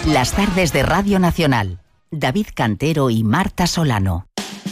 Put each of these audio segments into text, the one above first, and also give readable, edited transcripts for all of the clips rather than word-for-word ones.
Las tardes de Radio Nacional. David Cantero y Marta Solano.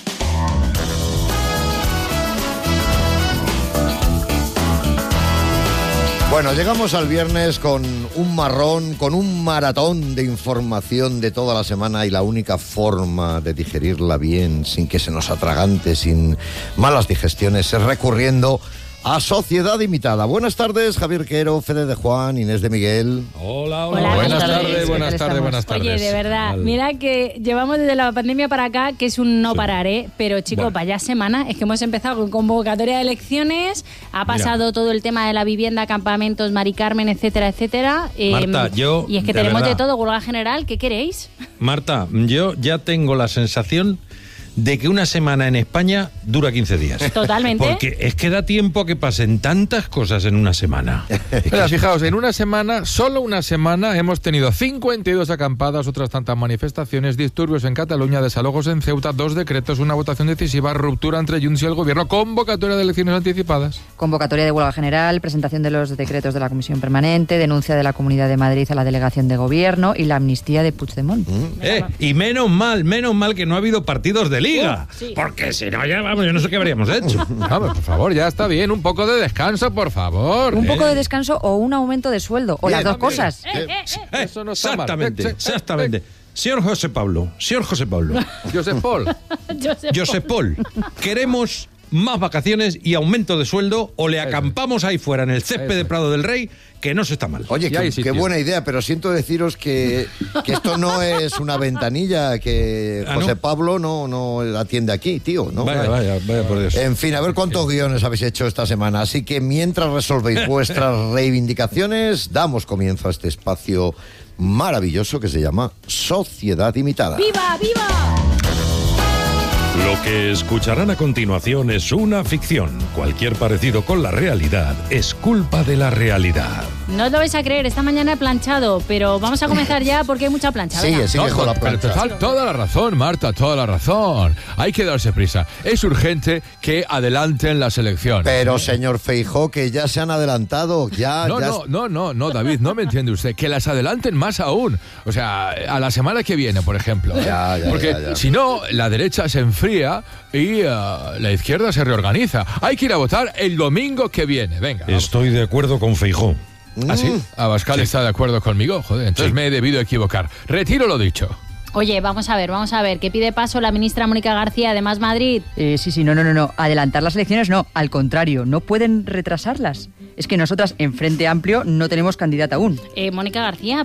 Bueno, llegamos al viernes con un marrón, con un maratón de información de toda la semana, y la única forma de digerirla bien, sin que se nos atragante, sin malas digestiones, es recurriendo a Sociedad Imitada. Buenas tardes, Javier Quero, Fede de Juan, Inés de Miguel. Hola. Buenas tardes. Oye, de verdad, mira que llevamos desde la pandemia para acá, que es un no parar, ¿eh? Pero chicos, bueno, vaya semana, es que hemos empezado con convocatoria de elecciones, ha pasado todo el tema de la vivienda, campamentos, Mari Carmen, etcétera. Marta, y es que tenemos de todo, huelga general, ¿qué queréis? Marta, yo ya tengo la sensación de que una semana en España dura 15 días. Totalmente. Porque es que da tiempo a que pasen tantas cosas en una semana. Mira, fijaos, en una semana, solo una semana, hemos tenido 52 acampadas, otras tantas manifestaciones, disturbios en Cataluña, desalojos en Ceuta, 2 decretos, una votación decisiva, ruptura entre Junts y el gobierno, convocatoria de elecciones anticipadas. Convocatoria de huelga general, presentación de los decretos de la Comisión Permanente, denuncia de la Comunidad de Madrid a la delegación de gobierno y la amnistía de Puigdemont. Y menos mal que no ha habido partidos de liga, sí. Porque si no, ya vamos, yo no sé qué habríamos hecho. Vamos, por favor, ya está bien, un poco de descanso, por favor. Un poco de descanso o un aumento de sueldo, o las dos cosas. Eso no está mal. Exactamente. Señor José Pablo. Josep Paul, queremos más vacaciones y aumento de sueldo, o le acampamos ahí fuera en el césped de Prado del Rey, que no se está mal. Oye, qué buena idea, pero siento deciros que esto no es una ventanilla, que José Pablo no atiende aquí, tío, ¿no? Vaya por Dios. En fin, a ver cuántos guiones habéis hecho esta semana. Así que mientras resolvéis vuestras reivindicaciones, damos comienzo a este espacio maravilloso que se llama Sociedad Imitada. ¡Viva, viva! Lo que escucharán a continuación es una ficción. Cualquier parecido con la realidad es culpa de la realidad. No os lo vais a creer, esta mañana he planchado, pero vamos a comenzar ya porque hay mucha plancha. Sigue con la Pero te plancha. falta toda la razón, Marta, toda la razón. Hay que darse prisa. Es urgente que adelanten las elecciones. Pero, señor Feijóo, que ya se han adelantado, No, David, no me entiende usted. Que las adelanten más aún. O sea, a la semana que viene, por ejemplo. Porque si no, la derecha se enfría y la izquierda se reorganiza. Hay que ir a votar el domingo que viene. Venga. Estoy de acuerdo con Feijóo. ¿Ah, sí? Abascal está de acuerdo conmigo. Joder, entonces me he debido equivocar. Retiro lo dicho. Oye, vamos a ver, ¿qué pide paso la ministra Mónica García de Más Madrid? Sí, no. Adelantar las elecciones no, al contrario, no pueden retrasarlas. Es que nosotras en Frente Amplio no tenemos candidata aún. Mónica García,